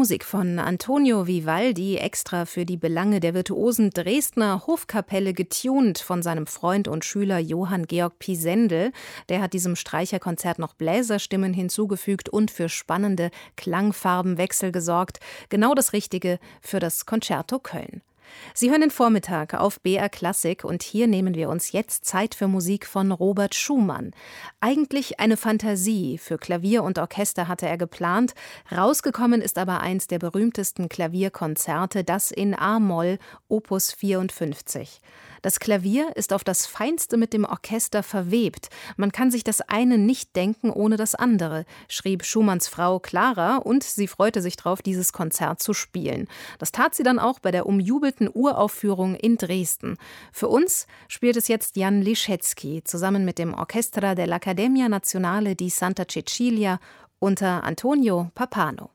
Musik von Antonio Vivaldi, extra für die Belange der virtuosen Dresdner Hofkapelle getuned von seinem Freund und Schüler Johann Georg Pisendel. Der hat diesem Streicherkonzert noch Bläserstimmen hinzugefügt und für spannende Klangfarbenwechsel gesorgt. Genau das Richtige für das Concerto Köln. Sie hören den Vormittag auf BR Klassik und hier nehmen wir uns jetzt Zeit für Musik von Robert Schumann. Eigentlich eine Fantasie, für Klavier und Orchester hatte er geplant, rausgekommen ist aber eins der berühmtesten Klavierkonzerte, das in A-Moll, Opus 54. Das Klavier ist auf das Feinste mit dem Orchester verwebt. Man kann sich das eine nicht denken ohne das andere, schrieb Schumanns Frau Clara, und sie freute sich drauf, dieses Konzert zu spielen. Das tat sie dann auch bei der umjubelten Uraufführung in Dresden. Für uns spielt es jetzt Jan Liszewski zusammen mit dem Orchestra dell'Accademia Nazionale di Santa Cecilia unter Antonio Pappano.